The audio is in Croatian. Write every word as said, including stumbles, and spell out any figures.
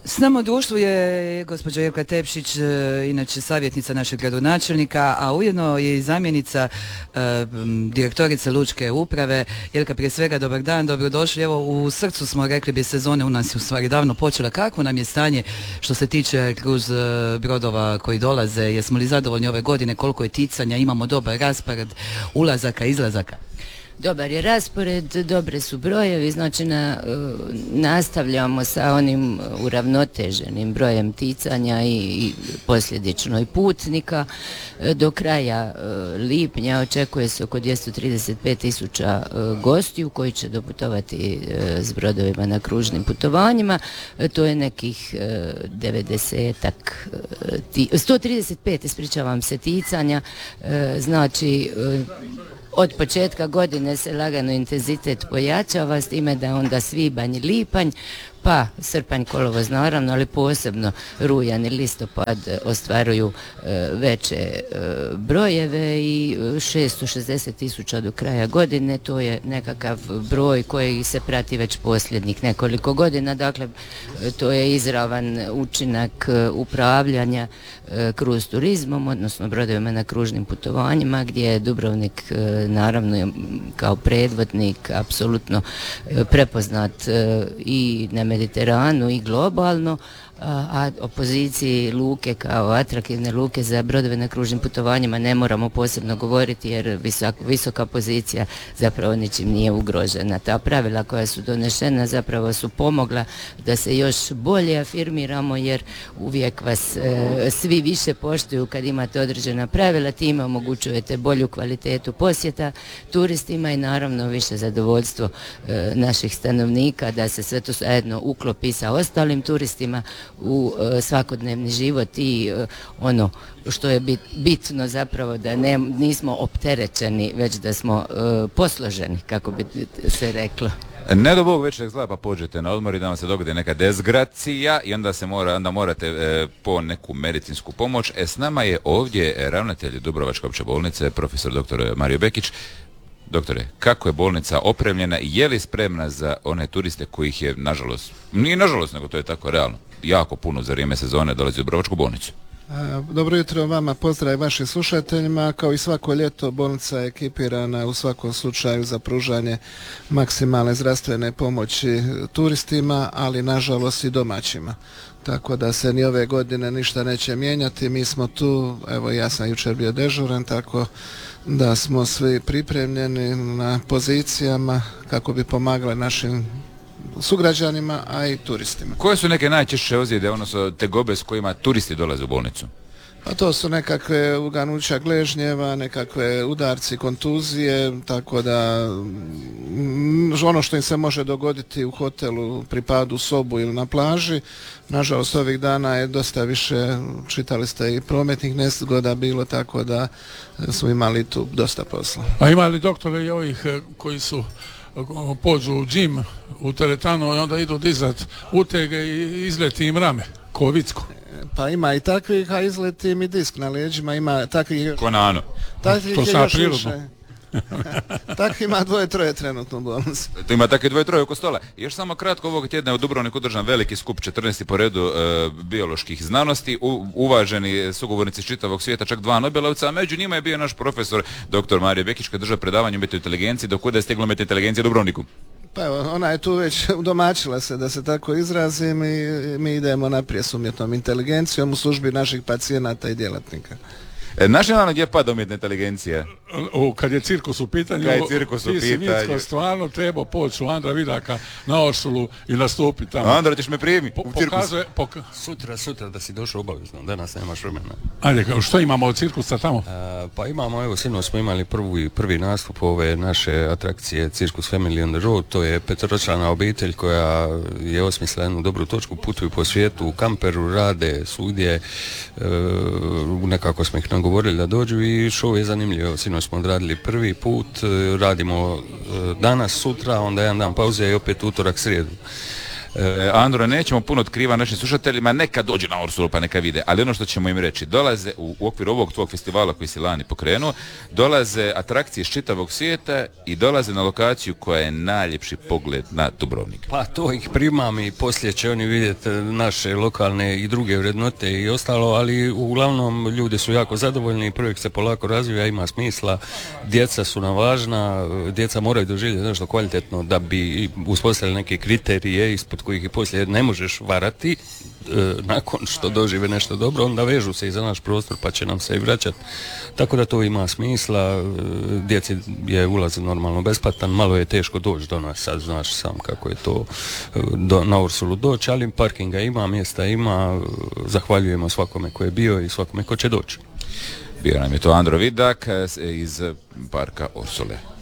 S nama u društvu je gospođa Jelka Tepšić, inače savjetnica našeg gradonačelnika, a ujedno je i zamjenica e, direktorice Lučke uprave. Jelka, prije svega dobar dan, dobrodošli. Evo, u srcu smo, rekli bi, sezone u nas je u stvari davno počela. Kako nam je stanje što se tiče kruz brodova koji dolaze? Jesmo li zadovoljni ove godine? Koliko je ticanja? Imamo dobar raspored ulazaka, izlazaka? Dobar je raspored, dobre su brojevi, znači na, nastavljamo sa onim uravnoteženim brojem ticanja i, i posljedično i putnika. Do kraja lipnja očekuje se oko dvjesto trideset pet tisuća gostiju koji će doputovati s brodovima na kružnim putovanjima. To je nekih devedesetak, sto trideset pet, ispričavam se, ticanja, znači od početka godine se lagano intenzitet pojačava, s time da onda svibanj i lipanj, pa srpanj, kolovoz naravno, ali posebno rujan i listopad ostvaruju e, veće e, brojeve i šesto šezdeset tisuća do kraja godine. To je nekakav broj koji se prati već posljednjih nekoliko godina, dakle to je izravan učinak upravljanja e, kruz turizmom, odnosno brodovima na kružnim putovanjima, gdje je Dubrovnik e, naravno kao predvodnik apsolutno e, prepoznat e, i na Mediteranu i globalno, a o poziciji luke kao atraktivne luke za brodove na kružnim putovanjima ne moramo posebno govoriti, jer visok, visoka pozicija zapravo ničim nije ugrožena. Ta pravila koja su donešena zapravo su pomogla da se još bolje afirmiramo, jer uvijek vas e, svi više poštuju kad imate određena pravila, time omogućujete bolju kvalitetu posjeta turistima i naravno više zadovoljstvo e, naših stanovnika da se sve to zajedno uklopi sa ostalim turistima u uh, svakodnevni život i uh, ono što je bit, bitno zapravo da ne, nismo opterećeni, već da smo uh, posloženi, kako bi se reklo. Ne do Bog večer zla pa pođete na odmor i da vam se dogodi neka dezgracija i onda se mora, onda morate e, po neku medicinsku pomoć. E, s nama je ovdje ravnatelj Dubrovačke opće bolnice, profesor doktor Mario Bekić. Doktore, kako je bolnica opremljena i je li spremna za one turiste kojih je, nažalost, nije nažalost, nego to je tako realno, jako puno za vrijeme sezone dolazi u Dubrovačku bolnicu? Dobro jutro vama, pozdrav vašim slušateljima. Kao i svako ljeto, bolnica je ekipirana u svakom slučaju za pružanje maksimalne zdravstvene pomoći turistima, ali nažalost i domaćima. Tako da se ni ove godine ništa neće mijenjati. Mi smo tu, evo ja sam jučer bio dežuran, tako da smo svi pripremljeni na pozicijama kako bi pomagali našim sugrađanima, a i turistima. Koje su neke najčešće ozljede, odnosno tegobe s kojima turisti dolaze u bolnicu? Pa to su nekakve uganuća gležnjeva, nekakve udarci, kontuzije, tako da ono što im se može dogoditi u hotelu pri padu u sobu ili na plaži. Nažalost, ovih dana je dosta više, čitali ste, i prometnih nezgoda bilo, tako da smo imali tu dosta posla. A ima li doktore i ovih koji su pođu u džim, u teretanu i onda idu dizat utege i izleti im rame, ko vicko? Pa ima i takvih, a izleti im i disk na leđima, ima takvih... Konano. Takvih to je sam još prirodno. više. Tako ima dvoje, troje trenutno u bolnici. To ima takve dvoje, troje oko stola. Još samo kratko, ovog tjedna je u Dubrovniku održan veliki skup, četrnaesti po redu e, bioloških znanosti, u, uvaženi sugovornici iz čitavog svijeta, čak dva Nobelovca, a među njima je bio naš profesor doktor Mario Bekić, koji držao predavanje o umjetnoj inteligenciji. Do kuda je stiglo umjetna inteligencija u Dubrovniku? Pa evo, ona je tu već udomačila se, da se tako izrazim, i mi idemo naprijed s umjetnom inteligencijom u službi naših pacijenata i djelatnika. E, nacionalno gdje pada umjetna inteligencija? O, kad je cirkus u pitanju, kad je cirkus u ti si pitanju. Vicko stvarno treba poći u Andra Vidaka na Orsulu i nastupiti tamo. Andra, ćeš me primi po, u cirkus. Pokazuje, poka... Sutra, sutra da si došao obavezno, danas nemaš vremena. Ajde, što imamo od cirkusa tamo? A, pa imamo, evo, sinoć smo imali prvi, prvi nastup ove naše atrakcije Cirkus Family on the Road. To je peteročlana obitelj koja je osmislila jednu dobru točku, putuju po svijetu, u kamperu, rade svugdje, e, nekako smo ih nagovorili da dođu i show je zanimljivo. Sinoć smo odradili prvi put, radimo danas, sutra, onda jedan dan pauze i opet utorak, srijedu. E, Andro, nećemo puno otkriva našim slušateljima, neka dođu na Ursulu pa neka vide, ali ono što ćemo im reći, dolaze u, u okviru ovog tvog festivala koji si lani pokrenuo, dolaze atrakcije iz čitavog svijeta i dolaze na lokaciju koja je najljepši pogled na Dubrovnik. Pa to ih primam i poslije će oni vidjeti naše lokalne i druge vrednote i ostalo, ali uglavnom ljudi su jako zadovoljni, projekt se polako razvija, ima smisla, djeca su nam važna, djeca moraju doživjeti nešto kvalitetno da bi uspostavili neke kriterije ispod kojih i poslije ne možeš varati, e, nakon što dožive nešto dobro, onda vežu se i za naš prostor pa će nam se i vraćati. Tako da to ima smisla, e, djeci je ulaz normalno besplatan, malo je teško doći do nas, sad znaš sam kako je to e, do, na Ursulu doći, ali parkinga ima, mjesta ima, e, zahvaljujemo svakome ko je bio i svakome ko će doći. Bio nam je to Andro Vidak iz parka Ursule.